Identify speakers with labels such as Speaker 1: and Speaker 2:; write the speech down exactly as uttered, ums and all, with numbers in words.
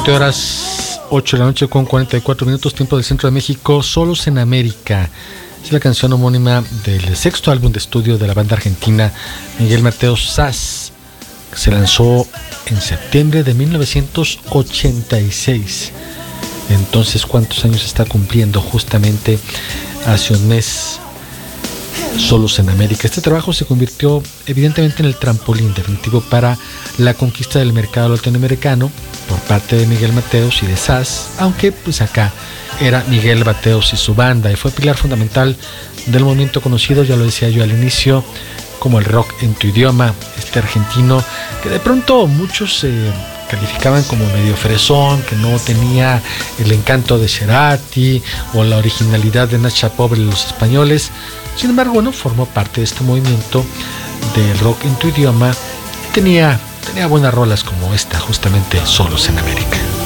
Speaker 1: Actualmente horas ocho de la noche con cuarenta y cuatro minutos, tiempo del centro de México. Solos en América es la canción homónima del sexto álbum de estudio de la banda argentina Miguel Mateos Zas, que se lanzó en septiembre de mil novecientos ochenta y seis. Entonces, ¿cuántos años está cumpliendo? Justamente hace un mes. Solos en América. Este trabajo se convirtió evidentemente en el trampolín definitivo para la conquista del mercado latinoamericano por parte de Miguel Mateos y de Zas, aunque pues acá era Miguel Mateos y su banda, y fue pilar fundamental del movimiento conocido, ya lo decía yo al inicio, como el rock en tu idioma, este argentino que de pronto muchos eh, calificaban como medio fresón, que no tenía el encanto de Cerati o la originalidad de Nacha Pobre de los españoles. Sin embargo, bueno, formó parte de este movimiento del rock en tu idioma y tenía, tenía buenas rolas como esta, justamente Solos en América.